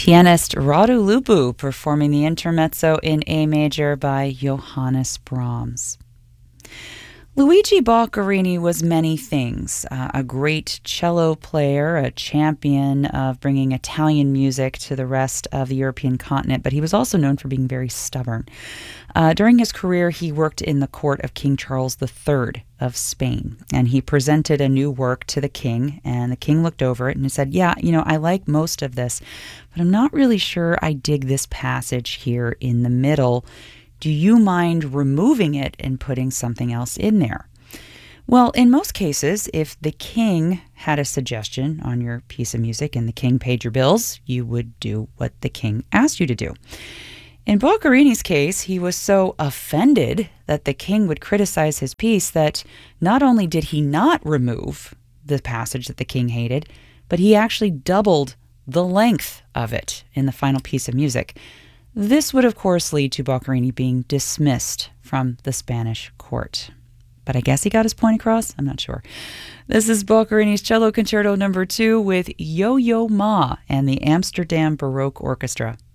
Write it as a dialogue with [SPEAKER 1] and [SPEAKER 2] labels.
[SPEAKER 1] Pianist Radu Lupu performing the intermezzo in A major by Johannes Brahms. Luigi Boccherini was many things, a great cello player, a champion of bringing Italian music to the rest of the European continent, but he was also known for being very stubborn. During his career, he worked in the court of King Charles III of Spain, and he presented a new work to the king, and the king looked over it and said, yeah, I like most of this, but I'm not really sure I dig this passage here in the middle. Do you mind removing it and putting something else in there? Well, in most cases, if the king had a suggestion on your piece of music and the king paid your bills, you would do what the king asked you to do. In Boccherini's case, he was so offended that the king would criticize his piece that not only did he not remove the passage that the king hated, but he actually doubled the length of it in the final piece of music. This would, of course, lead to Boccherini being dismissed from the Spanish court. But I guess he got his point across? I'm not sure. This is Boccherini's Cello Concerto No. 2 with Yo-Yo Ma and the Amsterdam Baroque Orchestra.